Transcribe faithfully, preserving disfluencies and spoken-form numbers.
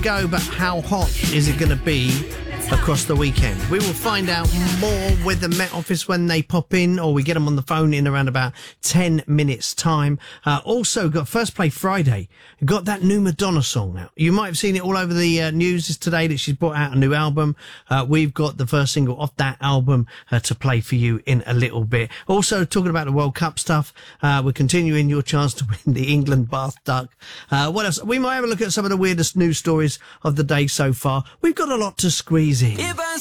go, but how hot is it going to be across the weekend? We will find out more with the Met Office when they pop in, or we get them on the phone in around about ten minutes time. Uh, also got First Play Friday, got that new Madonna song now. You might have seen it all over the uh, news today that she's brought out a new album. Uh, we've got the first single off that album uh, to play for you in a little bit. Also talking about the World Cup stuff, uh, we're continuing your chance to win the England Bath Duck. Uh, what else? We might have a look at some of the weirdest news stories of the day so far. We've got a lot to squeeze in.